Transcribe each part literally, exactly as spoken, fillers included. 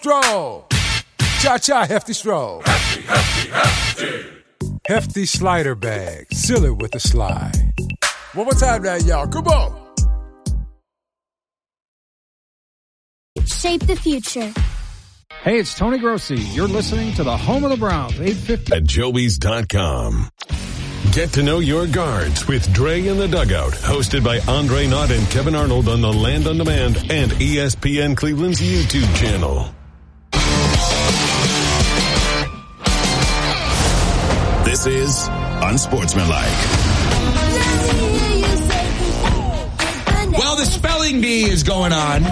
Stroll. Cha-cha, hefty stroll. Hefty, hefty, hefty. Hefty slider bag. Seal it with a slide. One more time now, y'all. Come on. Shape the future. Hey, it's Tony Grossi. You're listening to the home of the Browns, eight fifty. At Joey's dot com. Get to know your guards with Dre in the Dugout, hosted by Andre Knott and Kevin Arnold on the Land on Demand and E S P N Cleveland's YouTube channel. This is Unsportsmanlike. Well, the spelling bee is going on.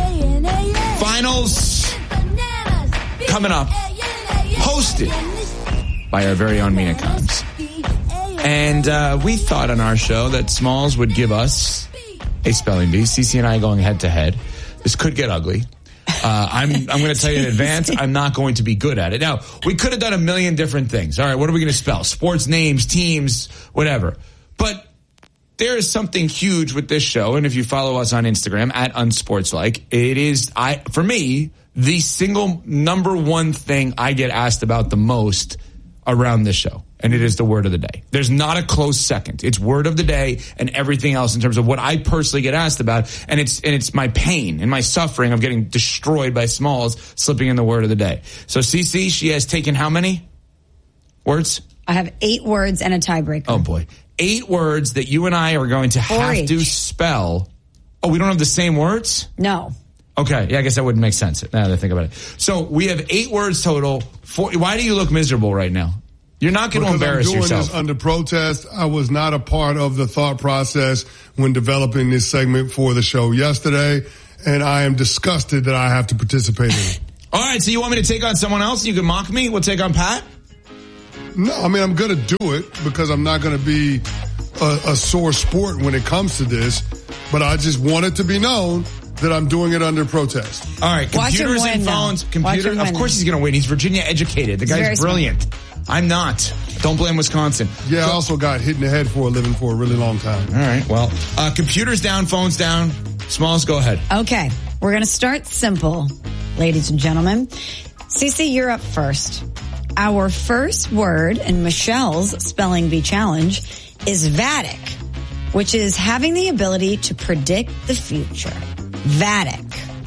Finals coming up. Hosted by our very own Mina Kimes. And uh, we thought on our show that Smalls would give us a spelling bee. Cece and I going head to head. This could get ugly. Uh, I'm I'm going to tell you in advance, I'm not going to be good at it. Now, we could have done a million different things. All right, what are we going to spell? Sports names, teams, whatever. But there is something huge with this show, and if you follow us on Instagram, at Unsportslike, it is, I for me, the single number one thing I get asked about the most around this show. And it is the word of the day. There's not a close second. It's word of the day and everything else in terms of what I personally get asked about. And it's and it's my pain and my suffering of getting destroyed by Smalls slipping in the word of the day. So Cece, she has taken how many words? I have eight words and a tiebreaker. Oh, boy. Eight words that you and I are going to have each. to spell. Oh, we don't have the same words? No. Okay, yeah, I guess that wouldn't make sense now that I think about it. So we have eight words total. Four, why do you look miserable right now? You're not going to embarrass I'm doing yourself. This under protest. I was not a part of the thought process when developing this segment for the show yesterday, and I am disgusted that I have to participate in it. All right, so you want me to take on someone else? You can mock me? We'll take on Pat? No, I mean, I'm going to do it because I'm not going to be a, a sore sport when it comes to this, but I just want it to be known that I'm doing it under protest. All right, computers and phones. Computer, of course he's going to win. He's Virginia educated. The He's guy's brilliant. Smart. I'm not. Don't blame Wisconsin. Yeah, so, I also got hit in the head for a living for a really long time. All right, well, uh, computers down, phones down. Smalls, go ahead. Okay, we're going to start simple, ladies and gentlemen. Cece, you're up first. Our first word in Michelle's Spelling Bee Challenge is Vatic, which is having the ability to predict the future. Vatic.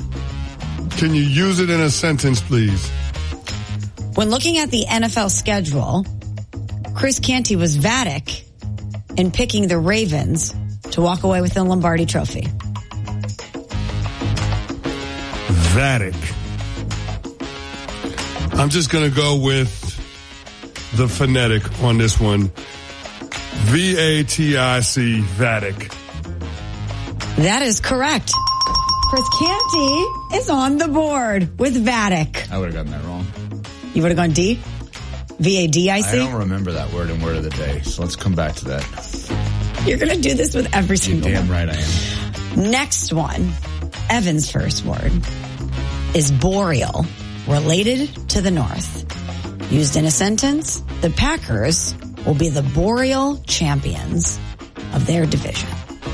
Can you use it in a sentence, please? When looking at the N F L schedule, Chris Canty was Vatic in picking the Ravens to walk away with the Lombardi Trophy. Vatic. I'm just going to go with the phonetic on this one. V A T I C, Vatic. That is correct. Chris Canty is on the board with Vatic. I would have gotten that wrong. You would have gone D? V A D I C? I don't remember that word in Word of the Day, so let's come back to that. You're going to do this with every single You're damn one. right I am. Next one, Evan's first word, is boreal, related to the north. Used in a sentence, the Packers will be the boreal champions of their division.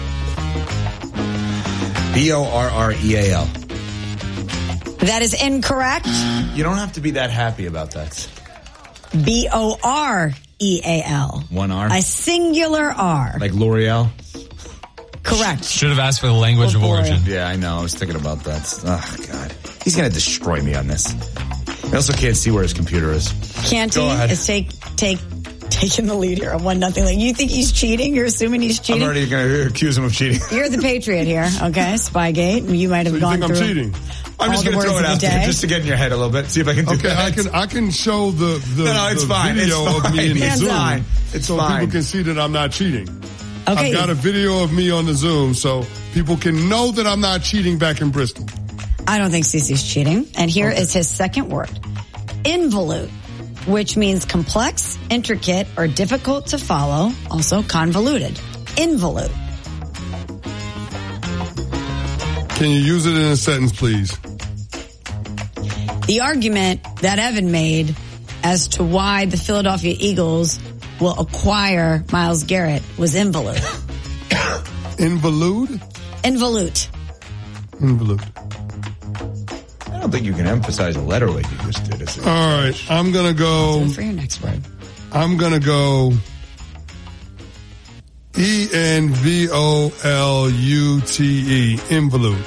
B O R R E A L. That is incorrect. You don't have to be that happy about that. B O R E A L. One R? A singular R. Like L'Oreal? Correct. Should have asked for the language oh, of boy. origin. Yeah, I know. I was thinking about that. Oh, God. He's going to destroy me on this. I also can't see where his computer is. Canty is take, take, taking the lead here on one nothing. Like, you think he's cheating? You're assuming he's cheating? I'm already going to accuse him of cheating. You're the Patriot here, okay? Spygate. You might have So you gone think through. I'm cheating? I'm just going to throw it out there just to get in your head a little bit. See if I can do okay, that. I can I can show the, the, no, no, it's the fine. video It's of me in the Hands Zoom on. It's so fine. people can see that I'm not cheating. Okay. I've got a video of me on the Zoom so people can know that I'm not cheating back in Bristol. I don't think Cece's cheating. And here okay. is his second word. Involute, which means complex, intricate, or difficult to follow. Also convoluted. Involute. Can you use it in a sentence, please? The argument that Evan made as to why the Philadelphia Eagles will acquire Myles Garrett was involute. Involute? Involute. Involute. I don't don't think you can emphasize a letter like you just did. It's All right, I'm going to go. Do it for your next word. I'm going to go E N V O L U T E, involute.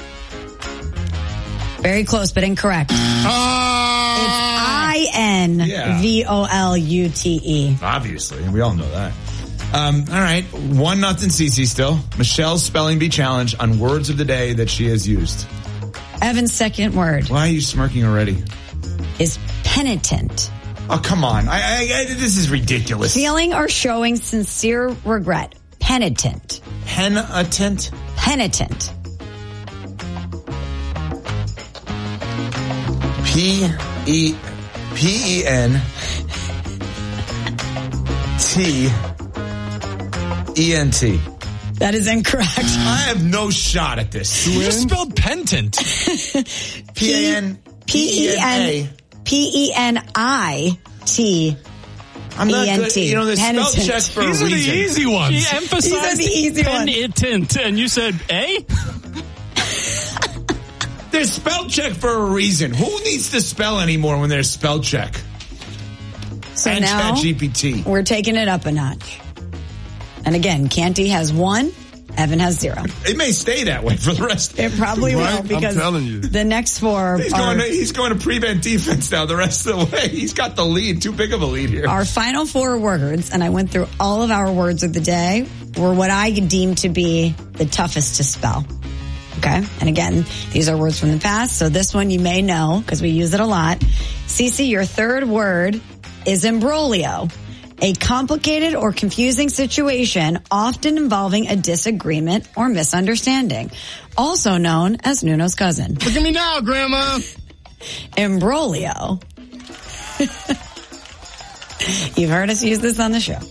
Very close, but incorrect. Ah! It's I N V O L U T E. Obviously, we all know that. Um, all right, one nothing Cece still. Michelle's spelling bee challenge on words of the day that she has used. Evan's second word. Why are you smirking already? Is penitent. Oh, come on. I, I, I, this is ridiculous. Feeling or showing sincere regret. Penitent. Penitent? Penitent. P E P E N T E N T. That is incorrect. I have no shot at this. You just spelled pentant. P A N P E N P E N I T. I'm not good. You know, there's spell checks for a reason. These are the easy ones. She emphasized the easy one. Penitent, and you said A? There's spell check for a reason. Who needs to spell anymore when there's spell check? So and now ChatGPT. We're taking it up a notch. And again, Canty has one, Evan has zero. It may stay that way for the rest. It probably Right? will because I'm telling you. the next four He's are, going to, he's going to prevent defense now the rest of the way. He's got the lead. Too big of a lead here. our final four words, and I went through all of our words of the day, were what I deem to be the toughest to spell. Okay? And again, these are words from the past, so this one you may know because we use it a lot. Cece, your third word is imbroglio. A complicated or confusing situation, often involving a disagreement or misunderstanding, also known as Nuno's cousin. Look at me now, Grandma. Imbroglio. You've heard us use this on the show.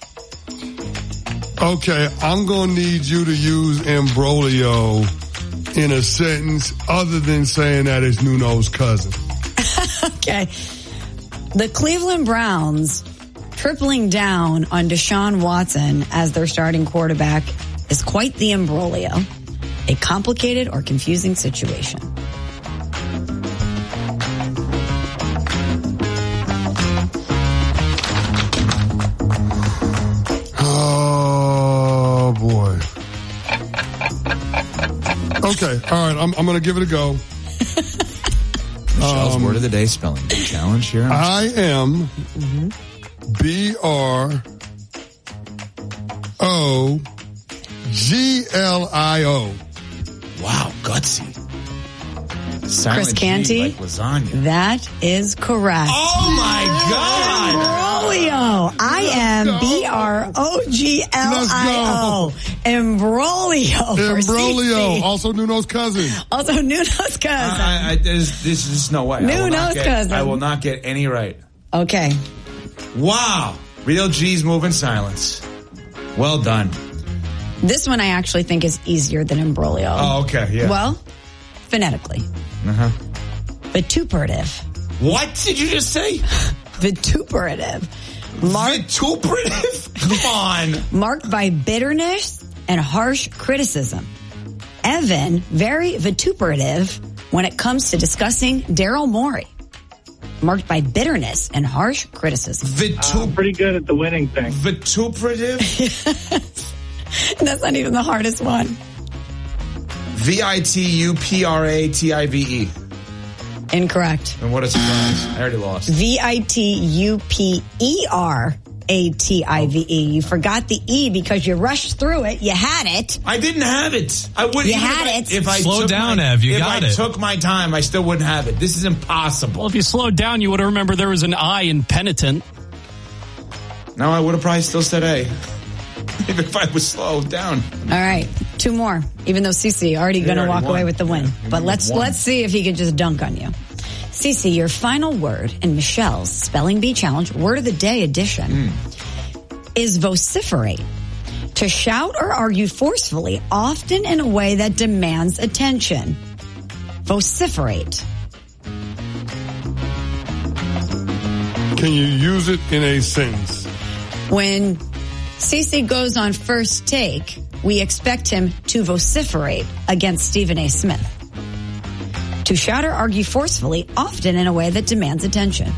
Okay, I'm going to need you to use imbroglio in a sentence other than saying that it's Nuno's cousin. Okay. The Cleveland Browns tripling down on Deshaun Watson as their starting quarterback is quite the imbroglio. A complicated or confusing situation. Oh, boy. Okay, all right, I'm, I'm going to give it a go. Michelle's um, word of the day spelling bee challenge here. I am B R O G L I O. Wow, gutsy. Silent Chris Canty, G, like lasagna. That is correct. Oh my God! Imbroglio. I am B R O G L I O. Imbroglio. for Imbroglio, C C. also Nuno's cousin. Also Nuno's cousin. I, I, there's, this is no way. I will, not Nuno's get, cousin. I will not get any right. Okay. Wow. Real G's move in silence. Well done. This one I actually think is easier than imbroglio. Oh, okay. Yeah. Well, phonetically. Uh-huh. Vituperative. What did you just say? Vituperative. Mark, Vituperative? Come on. marked by bitterness and harsh criticism. Evan, very vituperative when it comes to discussing Daryl Morey. Marked by bitterness and harsh criticism. Vitup- I'm pretty good at the winning thing. Vituperative? That's not even the hardest one. V I T U P R A T I V E. Incorrect. And what a surprise. I already lost. V I T U P E R A T I V E. You forgot the E because you rushed through it. You had it. I didn't have it. I wouldn't. You even had if I, it. If I Slow took down, my, Ev. You if got I it. took my time, I still wouldn't have it. This is impossible. Well, if you slowed down, you would have remembered there was an I in penitent. No, I would have probably still said A. Even if I was slowed down. All right, two more. Even though Cece already going to already walk won. away with the win, Yeah, but he let's won. let's see if he could just dunk on you. Cece, your final word in Michelle's Spelling Bee Challenge Word of the Day edition Mm. is vociferate. To shout or argue forcefully, often in a way that demands attention. Vociferate. Can you use it in a sentence? When Cece goes on First Take, we expect him to vociferate against Stephen A. Smith. To shout or argue forcefully, often in a way that demands attention.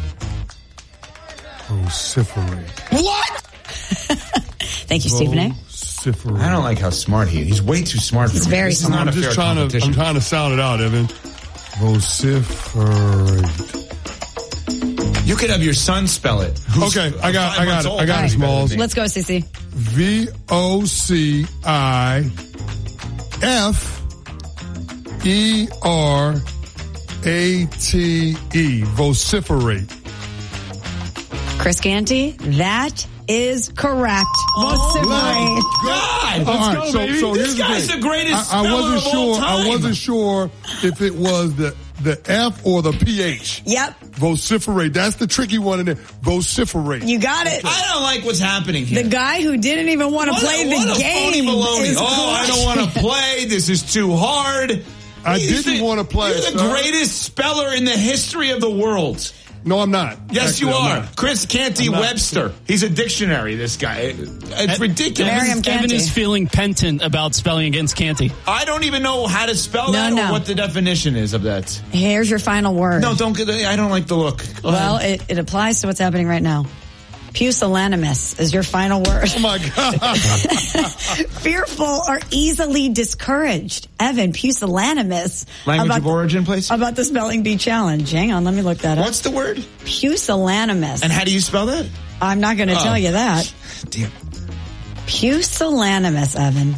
Vociferate. What? Thank you, Stephen A. Vociferate. I don't like how smart he is. He's way too smart for He's me. very This is smart. not a I'm just fair trying to. competition. I'm trying to sound it out, Evan. Vociferate. You could have your son spell it. Who's Okay, I got- five I got months it. old. I got it, Smalls. Let's go, Cece. V O C I F E R A T E. Vociferate. Chris Canty, that is correct. Vociferate. God! All right, go, so, baby. so This here's guy's the, thing. the greatest I, I speller wasn't of sure. all time. I wasn't sure if it was the the F or the P H. Yep, Vociferate. That's the tricky one in there. Vociferate. you got it. I don't like what's happening here. The guy who didn't even want to What play a, the what a game phony baloney. is Oh, I don't want to play. This is too hard. I He's didn't the- wanna play, You're the sir. greatest speller in the history of the world. No, I'm not. Yes, Actually, you I'm are. not. Chris Canty I'm not. Webster. He's a dictionary, this guy. It's ridiculous. Miriam Evan Canty. is feeling penitent about spelling against Canty. I don't even know how to spell No, that no. or what the definition is of that. Here's your final word. No, don't get. I don't like the look. Go Well, ahead. it, it applies to what's happening right now. Pusillanimous is your final word. Oh my God. Fearful or easily discouraged. Evan, pusillanimous. Language about of origin, please. About the spelling bee challenge. Hang on, let me look that up. What's the word? Pusillanimous. And how do you spell that? I'm not going to Oh. tell you that. Damn. Pusillanimous, Evan.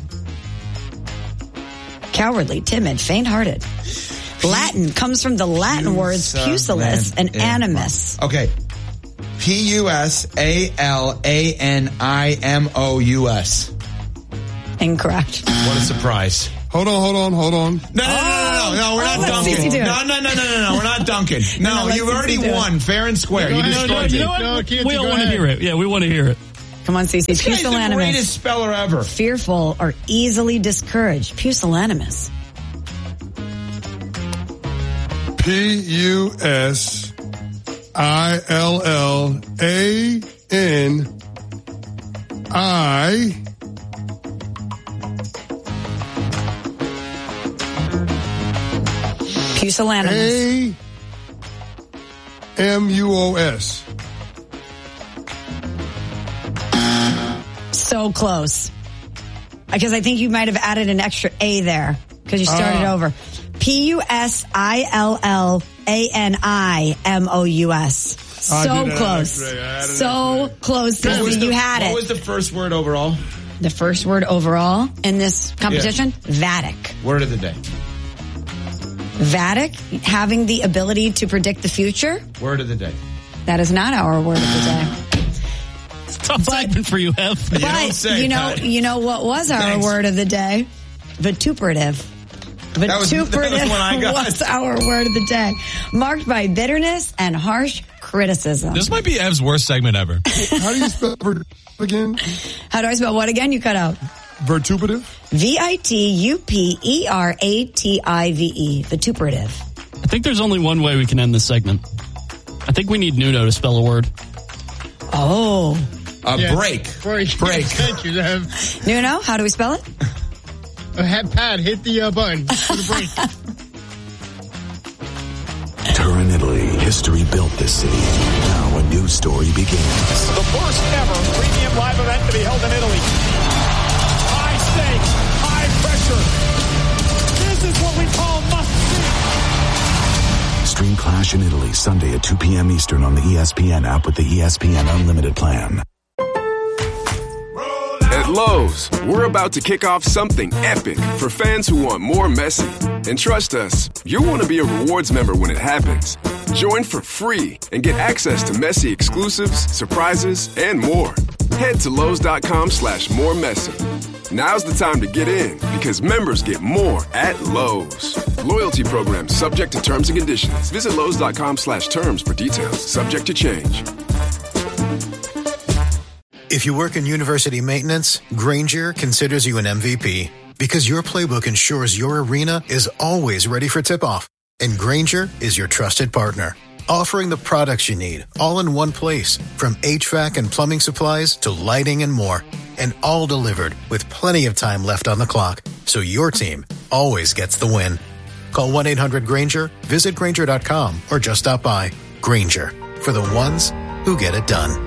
Cowardly, timid, faint-hearted. Latin comes from the Latin words pusilus and animus. Okay. P U S A L A N I M O U S. Incorrect. What a surprise. Hold on, hold on, hold on. No, no, no, no, no, no, we're Oh, not let dunking. Cece do it. No, no, no, no, no, no, we're not dunking. No, No, let you've Cece already do it. won, fair and square. You No, no, destroyed you me. know what? No, Canty, we all go want to ahead. hear it. Yeah, we want to hear it. Come on, Cece. This guy's the Pusillanimous. greatest speller ever. Fearful or easily discouraged. Pusillanimous. P U S I L L A N I Pusillanimous. A M U O S. So close. Because I think you might have added an extra A there. Because you started Ah. over. P U S I L L A N I M O U S. I So did add close. an extra A. I added an So extra close, What was Cece. the- You had What it. was the first word overall? The first word overall in this competition? Vatic. Word of the day. Vatic, having the ability to predict the future. Word of the day. That is not our word of the day. It's a tough segment for you, Ev. You don't But say, you know, Pat. you know what was our Thanks. word of the day? Vituperative. was- that was Vituperative one I got. was our word of the day. Marked by bitterness and harsh criticism. This might be Ev's worst segment ever. How do you spell ver- again? How do I spell what again? You cut out. Vertuperative? V I T U P E R A T I V E. Vituperative. I think there's only one way we can end this segment. I think we need Nuno to spell a word. Oh. A Yeah. break. Break. Break. Thank you, Ev. Nuno, how do we spell it? Uh, have Pat hit the uh, button for the break. Turin, Italy. History built this city. Now a new story begins. The first ever premium live event to be held in Italy. High stakes, high pressure. This is what we call must-see. Stream Clash in Italy Sunday at two p.m. Eastern on the E S P N app with the E S P N Unlimited plan. At Lowe's, we're about to kick off something epic for fans who want more Messi. And trust us, you'll want to be a rewards member when it happens. Join for free and get access to Messi exclusives, surprises, and more. Head to Lowe's.com slash more Messi. Now's the time to get in because members get more at Lowe's. Loyalty program subject to terms and conditions. Visit Lowe's.com slash terms for details. Subject to change. If you work in university maintenance, Grainger considers you an M V P because your playbook ensures your arena is always ready for tip-off. And Grainger is your trusted partner, offering the products you need all in one place, from H V A C and plumbing supplies to lighting and more, and all delivered with plenty of time left on the clock, so your team always gets the win. Call one eight hundred Granger, visit Granger dot com, or just stop by. Granger, for the ones who get it done.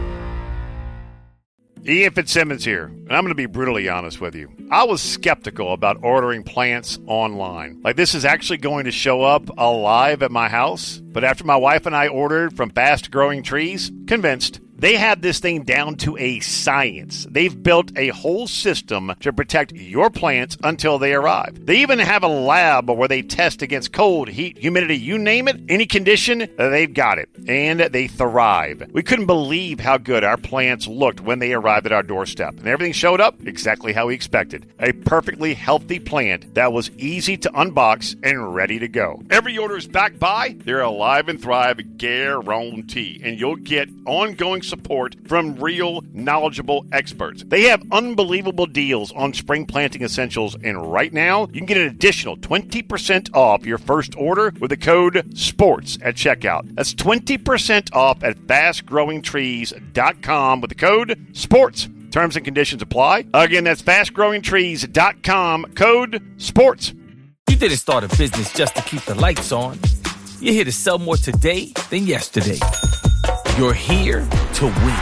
Ian Fitzsimmons here, and I'm going to be brutally honest with you. I was skeptical about ordering plants online. Like, this is actually going to show up alive at my house. But after my wife and I ordered from Fast Growing Trees, convinced. They have this thing down to a science. They've built a whole system to protect your plants until they arrive. They even have a lab where they test against cold, heat, humidity, you name it, any condition, they've got it. And they thrive. We couldn't believe how good our plants looked when they arrived at our doorstep. And everything showed up exactly how we expected. A perfectly healthy plant that was easy to unbox and ready to go. Every order is backed by their Alive and Thrive guarantee. And you'll get ongoing support from real, knowledgeable experts. They have unbelievable deals on spring planting essentials, and right now, you can get an additional twenty percent off your first order with the code SPORTS at checkout. That's twenty percent off at fast growing trees dot com with the code SPORTS. Terms and conditions apply. Again, that's fast growing trees dot com, code SPORTS. You didn't start a business just to keep the lights on. You're here to sell more today than yesterday. You're here to win.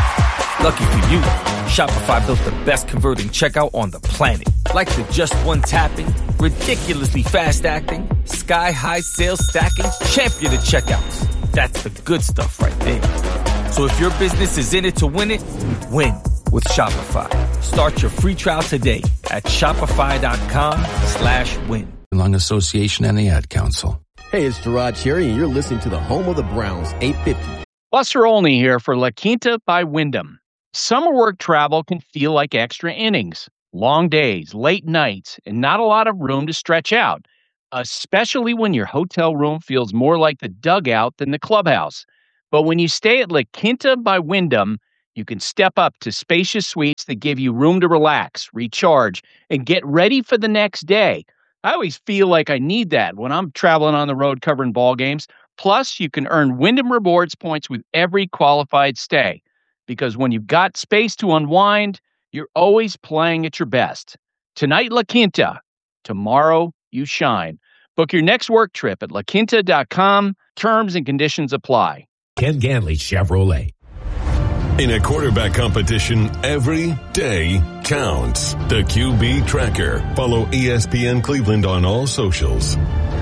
Lucky for you, Shopify built the best converting checkout on the planet. Like the just one tapping, ridiculously fast acting, sky-high sales stacking, champion of checkouts. That's the good stuff right there. So if your business is in it to win it, win with Shopify. Start your free trial today at shopify.com slash win. Long Association and the Ad Council. Hey, it's Gerard Cherry, and you're listening to the home of the Browns, eight fifty. Buster Olney here for La Quinta by Wyndham. Summer work travel can feel like extra innings, long days, late nights, and not a lot of room to stretch out, especially when your hotel room feels more like the dugout than the clubhouse. But when you stay at La Quinta by Wyndham, you can step up to spacious suites that give you room to relax, recharge, and get ready for the next day. I always feel like I need that when I'm traveling on the road covering ball games. Plus, you can earn Wyndham Rewards points with every qualified stay. Because when you've got space to unwind, you're always playing at your best. Tonight, La Quinta. Tomorrow, you shine. Book your next work trip at la quinta dot com. Terms and conditions apply. Ken Ganley Chevrolet. In a quarterback competition, every day counts. The Q B Tracker. Follow E S P N Cleveland on all socials.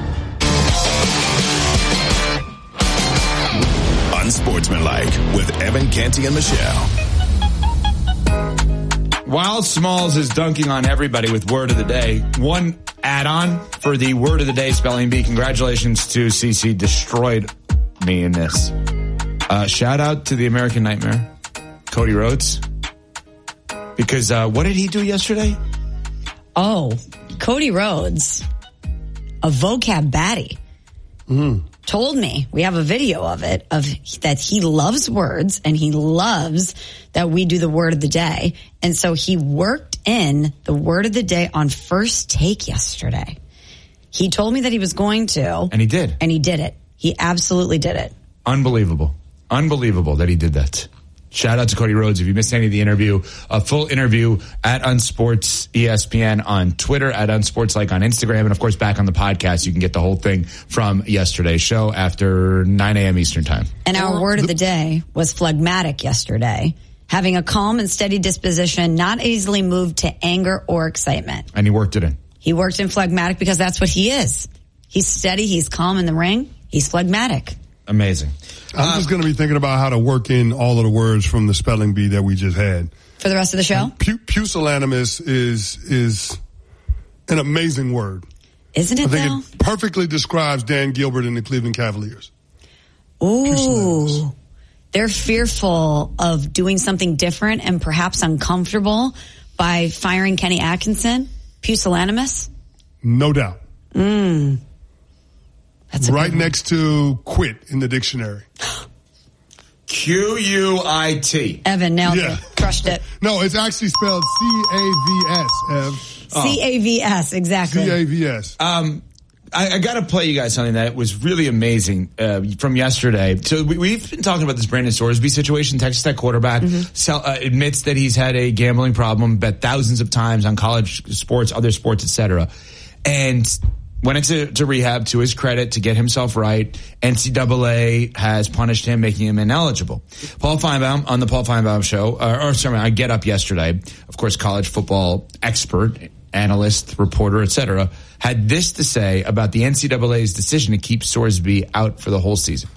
Unsportsmanlike with Evan Canty and Michelle. While Smalls is dunking on everybody with word of the day, one add-on for the word of the day spelling bee. Congratulations to C C. Destroyed me in this. Uh, shout out to the American Nightmare, Cody Rhodes. Because uh, what did he do yesterday? Oh, Cody Rhodes, a vocab baddie. Mm. Told me, we have a video of it, of that he loves words and he loves that we do the word of the day. And so he worked in the word of the day on First Take yesterday. He told me that he was going to. And he did. And he did it. He absolutely did it. Unbelievable. Unbelievable that he did that. Shout out to Cody Rhodes. If you missed any of the interview, a full interview at Unsports E S P N on Twitter, at Unsportslike on Instagram, and of course back on the podcast. You can get the whole thing from yesterday's show after nine a.m. Eastern time. And our word of the day was phlegmatic yesterday. Having a calm and steady disposition, not easily moved to anger or excitement. And he worked it in. He worked in phlegmatic because that's what he is. He's steady. He's calm in the ring. He's phlegmatic. Amazing. I'm uh, just going to be thinking about how to work in all of the words from the spelling bee that we just had. For the rest of the show? Pu- pusillanimous is is an amazing word. Isn't it, I think though? it perfectly describes Dan Gilbert and the Cleveland Cavaliers. Ooh. They're fearful of doing something different and perhaps uncomfortable by firing Kenny Atkinson. Pusillanimous? No doubt. Mm. That's right next to quit in the dictionary. Q U I T. Evan nailed yeah. it. Crushed it. No, it's actually spelled C A V S, Ev. C A V S, exactly. C A V S. Um, I, I got to play you guys something that was really amazing uh, from yesterday. So we, we've been talking about this Brandon Sorsby situation. Texas Tech quarterback mm-hmm. sell, uh, admits that he's had a gambling problem, bet thousands of times on college sports, other sports, et cetera. And went into to rehab, to his credit, to get himself right. N C double A has punished him, making him ineligible. Paul Feinbaum on the Paul Feinbaum Show, or, or sorry, I Get Up yesterday, of course, college football expert, analyst, reporter, et cetera, had this to say about the N C double A's decision to keep Sorsby out for the whole season.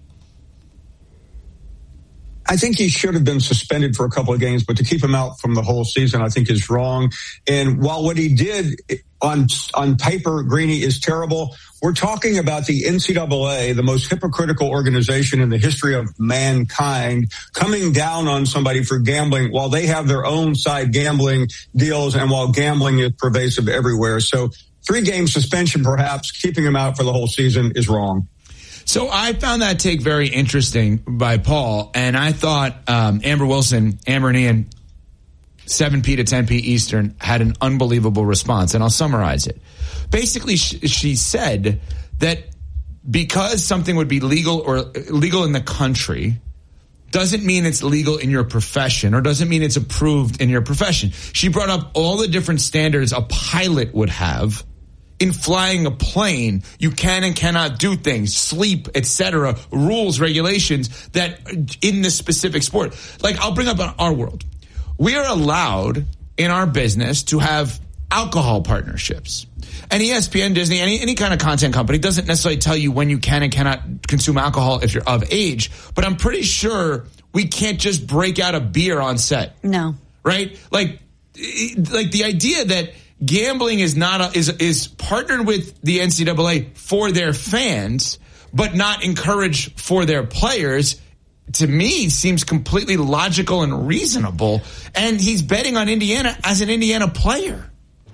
I think he should have been suspended for a couple of games, but to keep him out from the whole season, I think is wrong. And while what he did on on paper, Greeny, is terrible, we're talking about the N C double A, the most hypocritical organization in the history of mankind, coming down on somebody for gambling while they have their own side gambling deals and while gambling is pervasive everywhere. So three-game suspension, perhaps, keeping him out for the whole season is wrong. So I found that take very interesting by Paul, and I thought um, Amber Wilson, Amber and Ian, seven p to ten p Eastern, had an unbelievable response, and I'll summarize it. Basically, sh- she said that because something would be legal or legal in the country doesn't mean it's legal in your profession or doesn't mean it's approved in your profession. She brought up all the different standards a pilot would have in flying a plane. You can and cannot do things, sleep, et cetera, rules, regulations that in this specific sport. Like, I'll bring up in our world. We are allowed in our business to have alcohol partnerships. And E S P N, Disney, any, any kind of content company doesn't necessarily tell you when you can and cannot consume alcohol if you're of age. But I'm pretty sure we can't just break out a beer on set. No. Right? Like, like the idea that gambling is not a, is is partnered with the N C double A for their fans, but not encouraged for their players, to me seems completely logical and reasonable. And he's betting on Indiana as an Indiana player.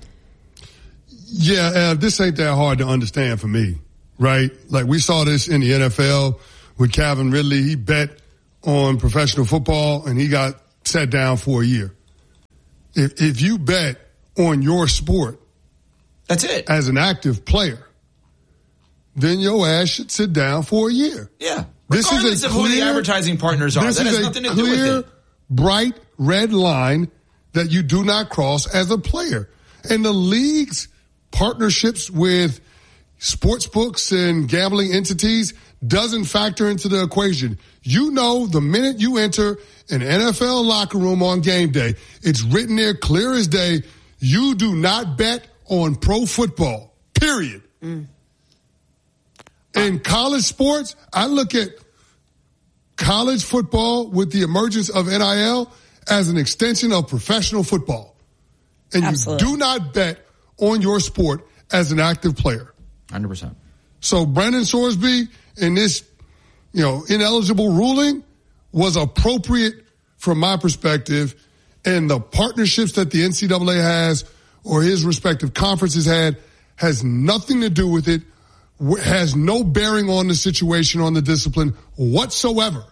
Yeah, uh, this ain't that hard to understand for me, right? Like, we saw this in the N F L with Calvin Ridley. He bet on professional football and he got set down for a year. If if you bet on your sport, that's it, as an active player, then your ass should sit down for a year. Yeah. This Regardless is a of clear, who the advertising partners are. This That is has a nothing to clear, do with it. bright red line that you do not cross as a player. And the league's partnerships with sports books and gambling entities doesn't factor into the equation. You know, the minute you enter an N F L locker room on game day, it's written there clear as day, you do not bet on pro football, period. Mm. In college sports, I look at college football with the emergence of N I L as an extension of professional football. And Absolutely. You do not bet on your sport as an active player. one hundred percent. So Brendan Sorsby in this, you know, ineligible ruling was appropriate from my perspective, and the partnerships that the N C double A has or his respective conferences had has nothing to do with it, has no bearing on the situation, on the discipline whatsoever.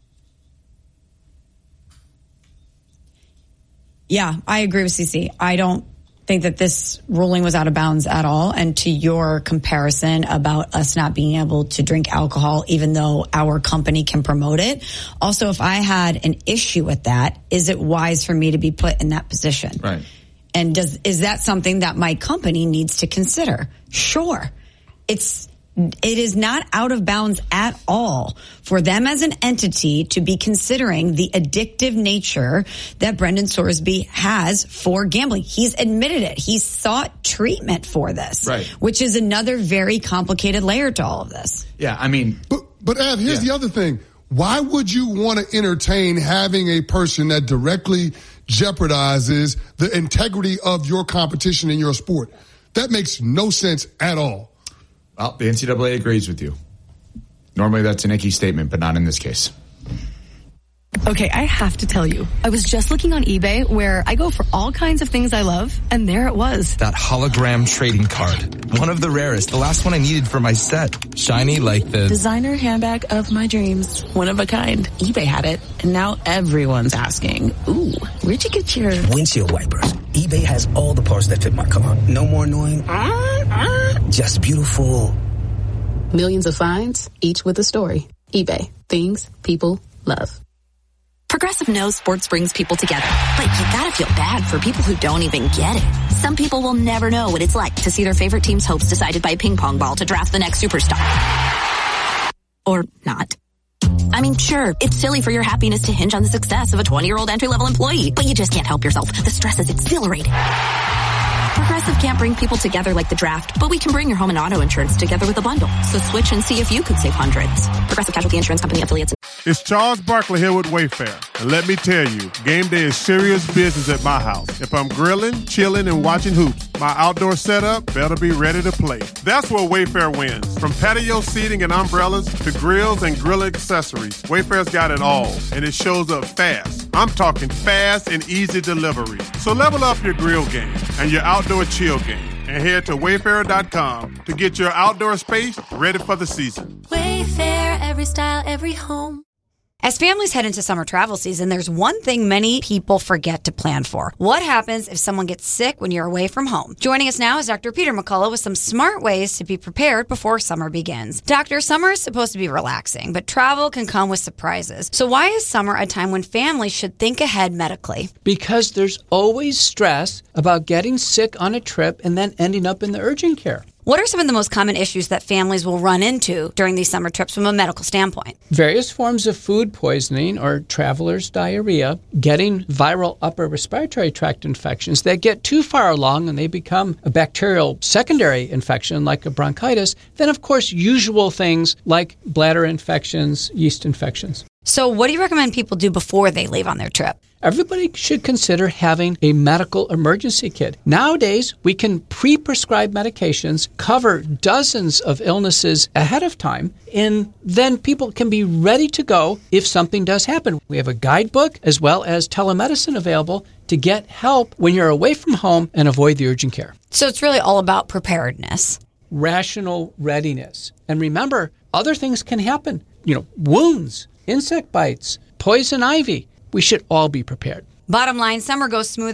Yeah, I agree with Cece. I don't think that this ruling was out of bounds at all. And to your comparison about us not being able to drink alcohol, even though our company can promote it. Also, if I had an issue with that, is it wise for me to be put in that position? Right. And does, is that something that my company needs to consider? Sure. It's, it is not out of bounds at all for them as an entity to be considering the addictive nature that Brendan Sorsby has for gambling. He's admitted it. He's sought treatment for this, right, which is another very complicated layer to all of this. Yeah, I mean. But, but Av, here's yeah. the other thing. Why would you want to entertain having a person that directly jeopardizes the integrity of your competition in your sport? That makes no sense at all. Well, the N C double A agrees with you. Normally that's an icky statement, but not in this case. Okay, I have to tell you, I was just looking on eBay where I go for all kinds of things I love, and there it was. That hologram trading card. One of the rarest. The last one I needed for my set. Shiny like the... designer handbag of my dreams. One of a kind. eBay had it, and now everyone's asking, ooh, where'd you get your... windshield wipers. eBay has all the parts that fit my car. No more annoying... just beautiful. Millions of finds, each with a story. eBay. Things people love. Progressive knows sports brings people together, but you gotta feel bad for people who don't even get it. Some people will never know what it's like to see their favorite team's hopes decided by a ping pong ball to draft the next superstar. Or not. I mean, sure, it's silly for your happiness to hinge on the success of a twenty-year-old entry-level employee, but you just can't help yourself. The stress is exhilarating. Progressive can't bring people together like the draft, but we can bring your home and auto insurance together with a bundle. So switch and see if you could save hundreds. Progressive Casualty Insurance Company affiliates. It's Charles Barkley here with Wayfair. And let me tell you, game day is serious business at my house. If I'm grilling, chilling, and watching hoops, my outdoor setup better be ready to play. That's where Wayfair wins. From patio seating and umbrellas to grills and grill accessories, Wayfair's got it all, and it shows up fast. I'm talking fast and easy delivery. So level up your grill game and your outdoor chill game, and head to wayfair dot com to get your outdoor space ready for the season. Wayfair, every style, every home. As families head into summer travel season, there's one thing many people forget to plan for. What happens if someone gets sick when you're away from home? Joining us now is Doctor Peter McCullough with some smart ways to be prepared before summer begins. Doctor, summer is supposed to be relaxing, but travel can come with surprises. So why is summer a time when families should think ahead medically? Because there's always stress about getting sick on a trip and then ending up in the urgent care. What are some of the most common issues that families will run into during these summer trips from a medical standpoint? Various forms of food poisoning or traveler's diarrhea, getting viral upper respiratory tract infections that get too far along and they become a bacterial secondary infection like a bronchitis. Then, of course, usual things like bladder infections, yeast infections. So what do you recommend people do before they leave on their trip? Everybody should consider having a medical emergency kit. Nowadays, we can pre-prescribe medications, cover dozens of illnesses ahead of time, and then people can be ready to go if something does happen. We have a guidebook as well as telemedicine available to get help when you're away from home and avoid the urgent care. So it's really all about preparedness. Rational readiness. And remember, other things can happen. You know, wounds, insect bites, poison ivy. We should all be prepared. Bottom line, summer goes smooth